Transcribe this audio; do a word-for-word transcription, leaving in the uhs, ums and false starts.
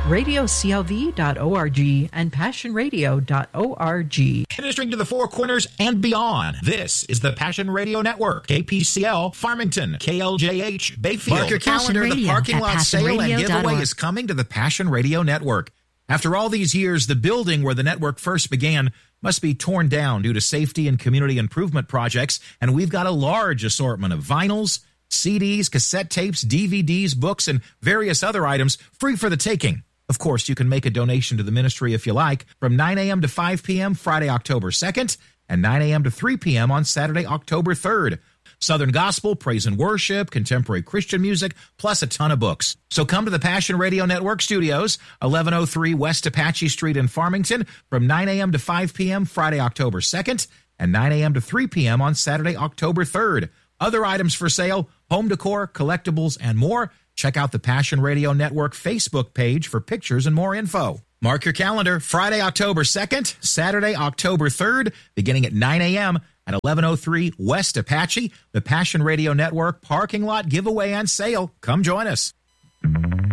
radio c l v dot org and passion radio dot org. Ministering to the four corners and beyond. This is the Passion Radio Network. K P C L, Farmington, K L J H, Bayfield. Mark your calendar. The parking lot sale and giveaway is coming to the Passion Radio Network. After all these years, the building where the network first began must be torn down due to safety and community improvement projects, and we've got a large assortment of vinyls, C Ds, cassette tapes, D V Ds, books, and various other items free for the taking. Of course, you can make a donation to the ministry if you like, from nine a.m. to five p.m. Friday, October second, and nine a.m. to three p.m. on Saturday, October third. Southern Gospel, praise and worship, contemporary Christian music, plus a ton of books. So come to the Passion Radio Network studios, eleven oh three West Apache Street in Farmington, from nine a.m. to five p.m. Friday, October second, and nine a.m. to three p.m. on Saturday, October third. Other items for sale, home decor, collectibles, and more. Check out the Passion Radio Network Facebook page for pictures and more info. Mark your calendar, Friday, October second, Saturday, October third, beginning at nine a.m. at eleven oh three West Apache, the Passion Radio Network parking lot giveaway and sale. Come join us.